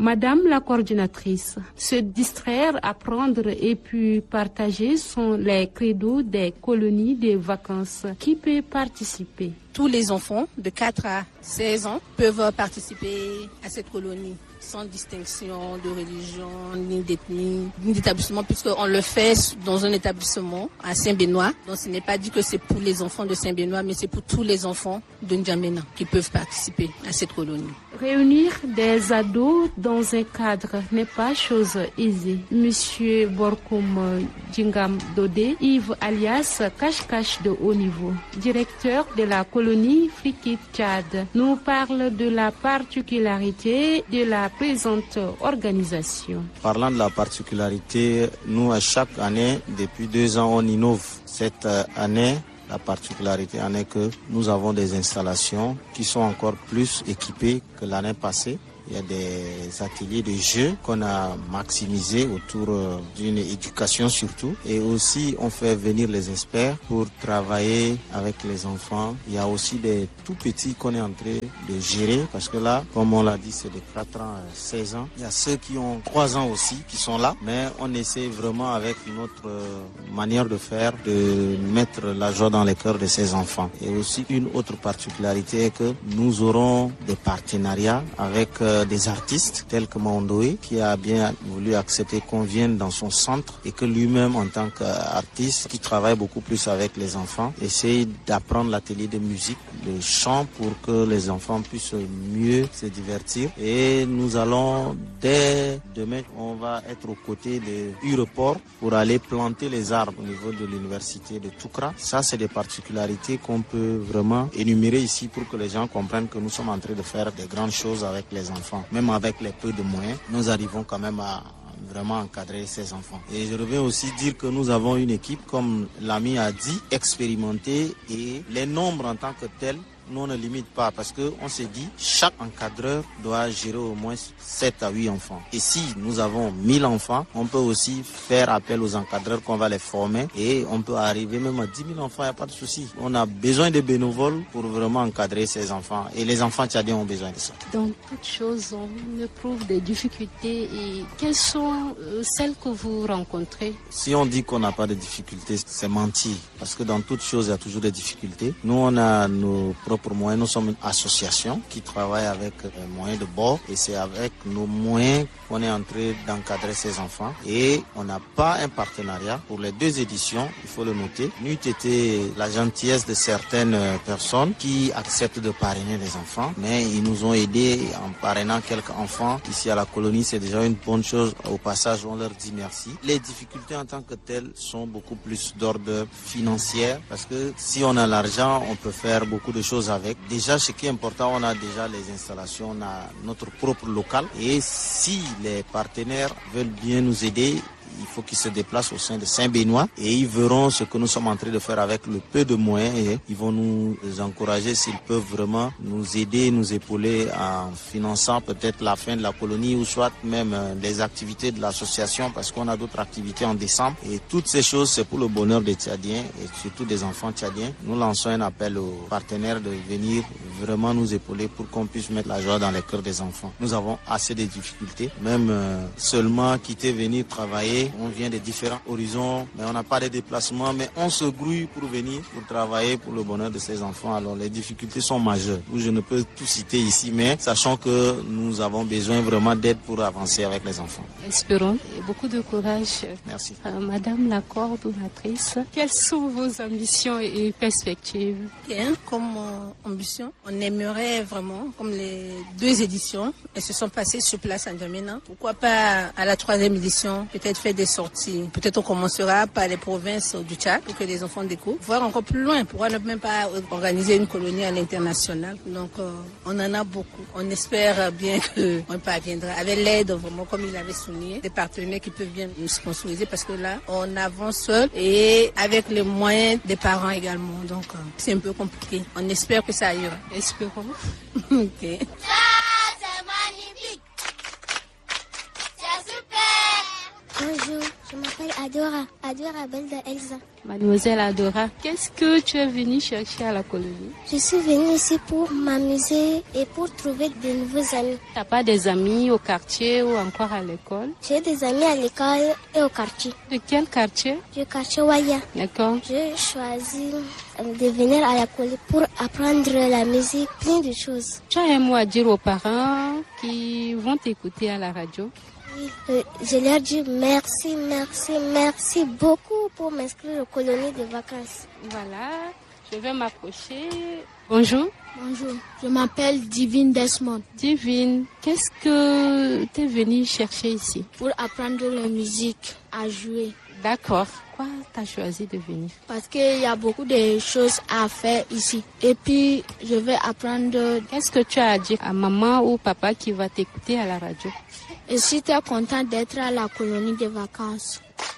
Madame la coordinatrice, se distraire, apprendre et puis partager sont les credos des colonies de vacances. Qui peut participer? Tous les enfants de 4 à 16 ans peuvent participer à cette colonie sans distinction de religion, ni d'ethnie, ni d'établissement, puisqu'on le fait dans un établissement à Saint-Benoît. Donc ce n'est pas dit que c'est pour les enfants de Saint-Benoît, mais c'est pour tous les enfants de N'Djamena qui peuvent participer à cette colonie. Réunir des ados dans un cadre n'est pas chose aisée. Monsieur Borkoum Djingam Dodé, Yves alias Cache-Cache de haut niveau, directeur de la colonie Frikit Tchad, nous parle de la particularité de la présente organisation. Parlant de la particularité, nous à chaque année, depuis 2 ans, on innove. Cette année, la particularité en est que nous avons des installations qui sont encore plus équipées que l'année passée. Il y a des ateliers de jeux qu'on a maximisés autour d'une éducation surtout. Et aussi, on fait venir les experts pour travailler avec les enfants. Il y a aussi des tout petits qu'on est en train de gérer parce que là, comme on l'a dit, c'est de 4 ans à 16 ans. Il y a ceux qui ont 3 ans aussi qui sont là. Mais on essaie vraiment avec une autre manière de faire, de mettre la joie dans les cœurs de ces enfants. Et aussi, une autre particularité est que nous aurons des partenariats avec des artistes tels que Mandoé qui a bien voulu accepter qu'on vienne dans son centre et que lui-même en tant qu'artiste qui travaille beaucoup plus avec les enfants essaye d'apprendre l'atelier de musique, de chant pour que les enfants puissent mieux se divertir. Et nous allons dès demain, on va être aux côtés de l'aéroport pour aller planter les arbres au niveau de l'université de Toukra. Ça, c'est des particularités qu'on peut vraiment énumérer ici pour que les gens comprennent que nous sommes en train de faire des grandes choses avec les enfants. Même avec les peu de moyens, nous arrivons quand même à vraiment encadrer ces enfants. Et je reviens aussi dire que nous avons une équipe, comme l'ami a dit, expérimentée, et les nombres en tant que tels, nous on ne limite pas parce qu'on s'est dit chaque encadreur doit gérer au moins 7 à 8 enfants. Et si nous avons 1000 enfants, on peut aussi faire appel aux encadreurs qu'on va les former et on peut arriver même à 10 000 enfants, il n'y a pas de souci. On a besoin de bénévoles pour vraiment encadrer ces enfants et les enfants tchadiens ont besoin de ça. Dans toute chose, on éprouve des difficultés et quelles sont celles que vous rencontrez? Si on dit qu'on n'a pas de difficultés, c'est mentir parce que dans toute chose, il y a toujours des difficultés. Nous, on a nos propres moyens. Nous sommes une association qui travaille avec les moyens de bord et c'est avec nos moyens qu'on est en train d'encadrer ces enfants. Et on n'a pas un partenariat pour les 2 éditions, il faut le noter. N'eût été la gentillesse de certaines personnes qui acceptent de parrainer les enfants, mais ils nous ont aidés en parrainant quelques enfants. Ici à la colonie, c'est déjà une bonne chose. Au passage, on leur dit merci. Les difficultés en tant que telles sont beaucoup plus d'ordre financier parce que si on a l'argent, on peut faire beaucoup de choses avec. Déjà, ce qui est important, on a déjà les installations, on a notre propre local. Et si les partenaires veulent bien nous aider, il faut qu'ils se déplacent au sein de Saint-Benoît et ils verront ce que nous sommes en train de faire avec le peu de moyens et ils vont nous encourager s'ils peuvent vraiment nous aider, nous épauler en finançant peut-être la fin de la colonie ou soit même des activités de l'association parce qu'on a d'autres activités en décembre. Et toutes ces choses, c'est pour le bonheur des Tchadiens et surtout des enfants tchadiens. Nous lançons un appel aux partenaires de venir vraiment nous épauler pour qu'on puisse mettre la joie dans les cœurs des enfants. Nous avons assez de difficultés, même seulement quitter, venir travailler. On vient de différents horizons, mais on n'a pas de déplacement, mais on se grouille pour venir, pour travailler pour le bonheur de ces enfants. Alors les difficultés sont majeures. Je ne peux tout citer ici, mais sachant que nous avons besoin vraiment d'aide pour avancer avec les enfants. Espérons et beaucoup de courage. Merci. Madame la coordonnatrice, quelles sont vos ambitions et perspectives? Bien, comme ambition, on aimerait vraiment, comme les 2 éditions, elles se sont passées sur place à N'Djamena. Pourquoi pas à la 3e édition, peut-être faire des sorties. Peut-être on commencera par les provinces du Tchad pour que les enfants découvrent. Voir encore plus loin. Pourquoi ne même pas organiser une colonie à l'international? Donc on en a beaucoup. On espère bien qu'on parviendra avec l'aide vraiment comme il avait souligné, des partenaires qui peuvent bien nous sponsoriser parce que là on avance seul et avec les moyens des parents également. Donc c'est un peu compliqué. On espère que ça ira. Espérons. Ok. Bonjour, Je m'appelle Adora, Adora Belda Elsa. Mademoiselle Adora, qu'est-ce que tu es venue chercher à la colonie? Je suis venue ici pour m'amuser et pour trouver de nouveaux amis. Tu n'as pas des amis au quartier ou encore à l'école? J'ai des amis à l'école et au quartier. De quel quartier? Du quartier Waya. D'accord. J'ai choisi de venir à la colonie pour apprendre la musique, plein de choses. Tu as un mot à dire aux parents qui vont t'écouter à la radio? Je leur dis merci beaucoup pour m'inscrire aux colonies de vacances. Voilà, je vais m'approcher. Bonjour. Bonjour, je m'appelle Divine Desmond. Divine, qu'est-ce que tu es venue chercher ici? Pour apprendre la musique, à jouer. D'accord. Pourquoi tu as choisi de venir? Parce qu'il y a beaucoup de choses à faire ici. Et puis, je vais apprendre. Qu'est-ce que tu as à dire à maman ou papa qui va t'écouter à la radio? Je suis très contente d'être à la colonie de vacances.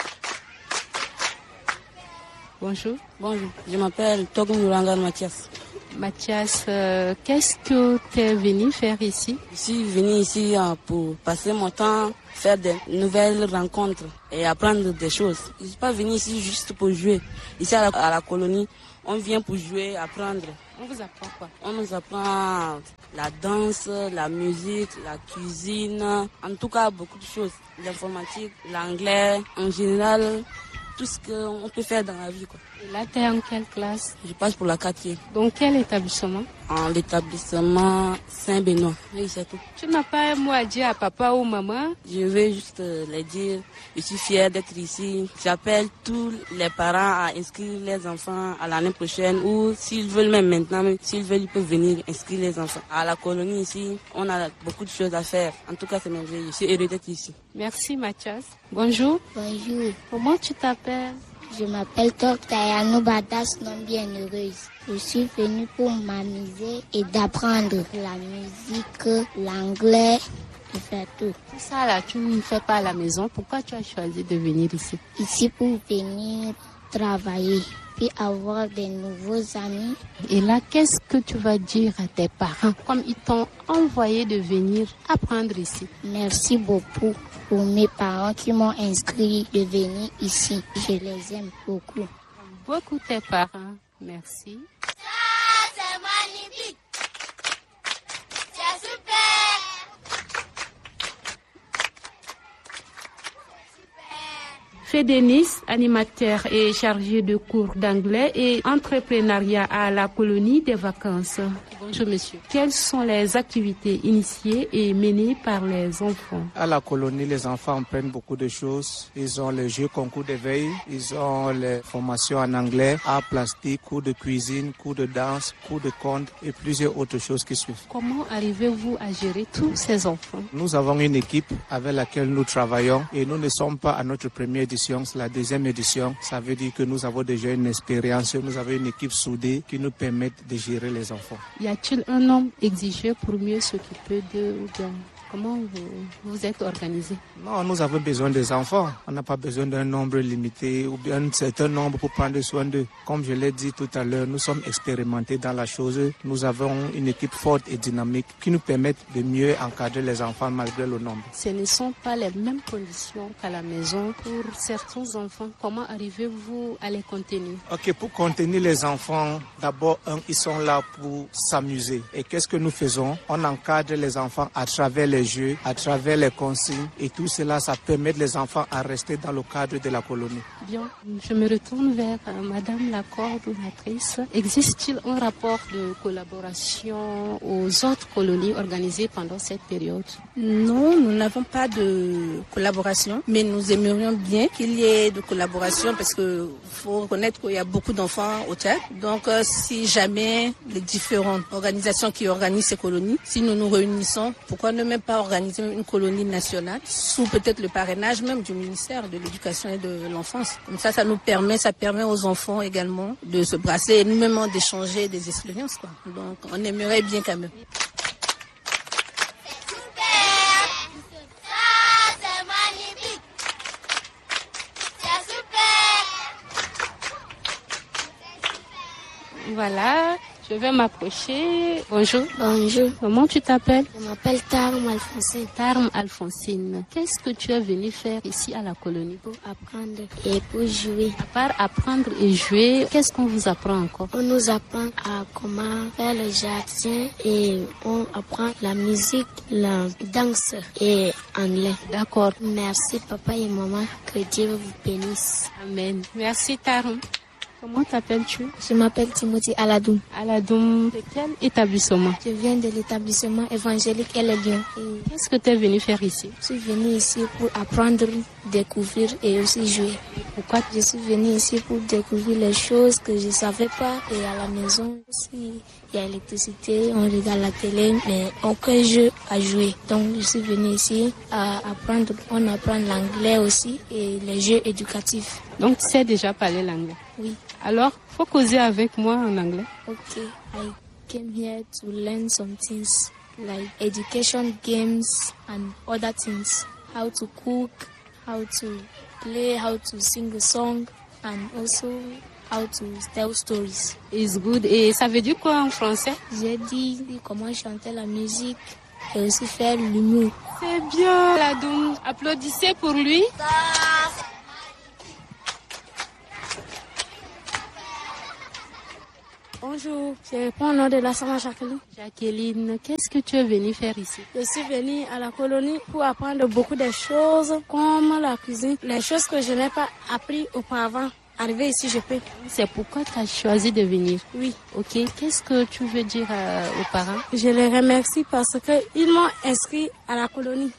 Bonjour. Bonjour, je m'appelle Togum Nurangan Mathias. Mathias, qu'est-ce que tu es venu faire ici? Je suis venu ici pour passer mon temps, faire de nouvelles rencontres et apprendre des choses. Je ne suis pas venu ici juste pour jouer. Ici à la colonie, on vient pour jouer, apprendre. On vous apprend quoi? On nous apprend la danse, la musique, la cuisine, en tout cas beaucoup de choses. L'informatique, l'anglais, en général, tout ce qu'on peut faire dans la vie, quoi. Et là, tu es en quelle classe? Je passe pour la 4e. Dans quel établissement? En l'établissement Saint-Benoît. Oui, c'est tout. Tu n'as pas un mot à dire à papa ou maman? Je vais juste les dire, je suis fière d'être ici. J'appelle tous les parents à inscrire les enfants à l'année prochaine ou s'ils veulent même maintenant, s'ils veulent, ils peuvent venir inscrire les enfants. À la colonie ici, on a beaucoup de choses à faire. En tout cas, c'est merveilleux. Je suis heureux d'être ici. Merci Mathias. Bonjour. Bonjour, Comment tu t'appelles? je m'appelle Tayano Badas, non bienheureuse. Je suis venue pour m'amuser et d'apprendre la musique, l'anglais, et faire tout. Tout ça là, tu ne fais pas à la maison. Pourquoi tu as choisi de venir ici? Ici pour venir travailler, puis avoir de nouveaux amis. Et là, qu'est-ce que tu vas dire à tes parents comme ils t'ont envoyé de venir apprendre ici? Merci beaucoup pour mes parents qui m'ont inscrit de venir ici. Je les aime beaucoup. Beaucoup tes parents. Merci. Ça, c'est magnifique. C'est super. Fédénis, animateur et chargé de cours d'anglais et entrepreneuriat à la colonie des vacances. Bonjour monsieur. Quelles sont les activités initiées et menées par les enfants? À la colonie, les enfants apprennent beaucoup de choses. Ils ont les jeux concours d'éveil, ils ont les formations en anglais, arts plastiques, cours de cuisine, cours de danse, cours de conte et plusieurs autres choses qui suivent. Comment arrivez-vous à gérer tous ces enfants? Nous avons une équipe avec laquelle nous travaillons et nous ne sommes pas à notre première édition, c'est la deuxième édition. Ça veut dire que nous avons déjà une expérience, nous avons une équipe soudée qui nous permet de gérer les enfants. Y a-t-il un nombre exigé pour mieux s'occuper d'eux ou bien comment vous êtes organisé? Non, nous avons besoin des enfants. On n'a pas besoin d'un nombre limité ou bien un certain nombre pour prendre soin d'eux. Comme je l'ai dit tout à l'heure, nous sommes expérimentés dans la chose. Nous avons une équipe forte et dynamique qui nous permet de mieux encadrer les enfants malgré le nombre. Ce ne sont pas les mêmes conditions qu'à la maison pour certains enfants. Comment arrivez-vous à les contenir? Ok, pour contenir les enfants, d'abord, ils sont là pour s'amuser. Et qu'est-ce que nous faisons? On encadre les enfants à travers les jeux, à travers les consignes et tout cela, ça permet les enfants à rester dans le cadre de la colonie. Bien, je me retourne vers Madame la coordonnatrice. Existe-t-il un rapport de collaboration aux autres colonies organisées pendant cette période? Non, nous n'avons pas de collaboration, mais nous aimerions bien qu'il y ait de collaboration parce que faut reconnaître qu'il y a beaucoup d'enfants au Tchad. Donc, si jamais les différentes organisations qui organisent ces colonies, si nous nous réunissons, pourquoi ne même pas organiser une colonie nationale sous peut-être le parrainage même du ministère de l'Éducation et de l'Enfance. Comme ça permet aux enfants également de se brasser et nous-mêmes d'échanger des expériences, quoi. Donc, on aimerait bien quand même. Voilà, Je vais m'approcher. Bonjour. Bonjour. Comment tu t'appelles? Je m'appelle Tarm Alphonsine. Tarm Alphonsine. Qu'est-ce que tu es venu faire ici à la colonie? Pour apprendre et pour jouer. À part apprendre et jouer, qu'est-ce qu'on vous apprend encore? On nous apprend à comment faire le jardin et on apprend la musique, la danse et anglais. D'accord. Merci papa et maman, que Dieu vous bénisse. Amen. Merci Tarm. Comment t'appelles-tu? Je m'appelle Timothy Aladoum. Aladoum, de quel établissement? Je viens de l'établissement évangélique El Lion. Qu'est-ce que tu es venu faire ici? Je suis venu ici pour apprendre, découvrir et aussi jouer. Pourquoi? Je suis venu ici pour découvrir les choses que je ne savais pas. Et à la maison aussi, il y a l'électricité, on regarde la télé, mais aucun jeu à jouer. Donc je suis venu ici à apprendre. On apprend l'anglais aussi et les jeux éducatifs. Donc tu sais déjà parler l'anglais? Oui. Alors, faut causer avec moi en anglais. Okay, I came here to learn some things like education, games and other things. How to cook, how to play, how to sing a song and also how to tell stories. It's good. Et ça veut dire quoi en français? J'ai dit comment chanter la musique et aussi faire l'humour. C'est bien, Aladoum. Applaudissez pour lui. Bonjour, je réponds au nom de la Sama Jacqueline. Jacqueline, qu'est-ce que tu es venue faire ici? Je suis venue à la colonie pour apprendre beaucoup de choses comme la cuisine, les choses que je n'ai pas appris auparavant. Arrivé ici, je peux. C'est pourquoi tu as choisi de venir? Oui. Ok, qu'est-ce que tu veux dire aux parents? Je les remercie parce qu'ils m'ont inscrit à la colonie.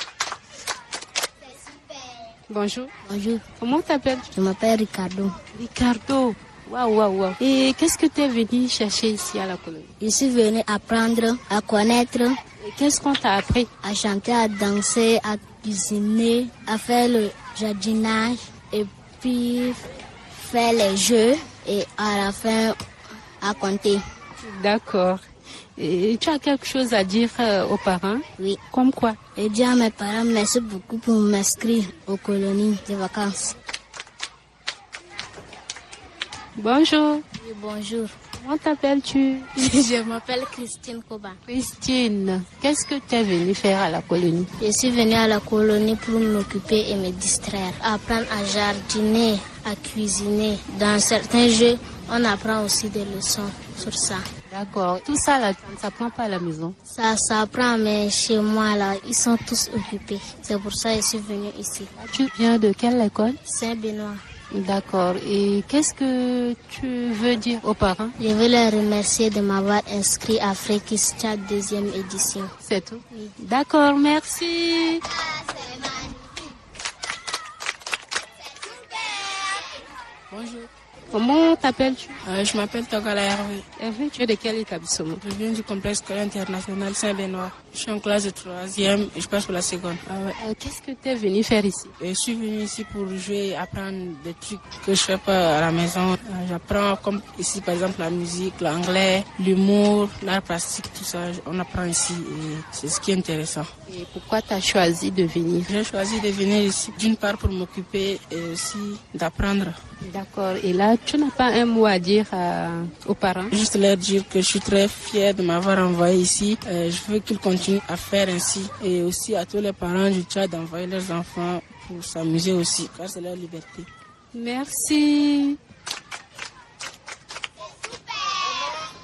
Bonjour. Bonjour. Comment t'appelles-tu? Je m'appelle Ricardo. Ricardo. Waouh. Et qu'est-ce que tu es venu chercher ici à la colonie? Je suis venu apprendre à connaître. Et qu'est-ce qu'on t'a appris? À chanter, à danser, à cuisiner, à faire le jardinage et puis faire les jeux et à la fin à compter. D'accord. Et tu as quelque chose à dire aux parents? Oui. Comme quoi? Et dire à mes parents merci beaucoup pour m'inscrire aux colonies de vacances. Bonjour. Oui, bonjour. Comment t'appelles-tu? Je m'appelle Christine Koba. Christine, qu'est-ce que tu es venue faire à la colonie? Je suis venue à la colonie pour m'occuper et me distraire. Apprendre à jardiner, à cuisiner. Dans certains jeux, on apprend aussi des leçons sur ça. D'accord. Tout ça, là, ça ne s'apprend pas à la maison? Ça s'apprend, mais chez moi, là, ils sont tous occupés. C'est pour ça que je suis venue ici. Tu viens de quelle école? Saint-Benoît. D'accord. Et qu'est-ce que tu veux dire aux parents? Je veux les remercier de m'avoir inscrit à Fréquis Chat 2e édition. C'est tout? Oui. D'accord, merci. Bonjour. Comment t'appelles-tu? Je m'appelle Togala Hervé. Hervé, tu es de quel établissement? Je viens du complexe scolaire international Saint-Benoît. Je suis en classe de 3e et je passe pour la seconde. Qu'est-ce que tu es venu faire ici? Je suis venu ici pour jouer et apprendre des trucs que je ne fais pas à la maison. J'apprends comme ici par exemple la musique, l'anglais, l'humour, l'art plastique, tout ça. On apprend ici et c'est ce qui est intéressant. Et pourquoi tu as choisi de venir? J'ai choisi de venir ici d'une part pour m'occuper et aussi d'apprendre. D'accord. Et là, tu n'as pas un mot à dire aux parents? Juste leur dire que je suis très fière de m'avoir envoyé ici. Je veux qu'ils continuent à faire ainsi. Et aussi à tous les parents du Tchad d'envoyer leurs enfants pour s'amuser aussi, car c'est leur liberté. Merci.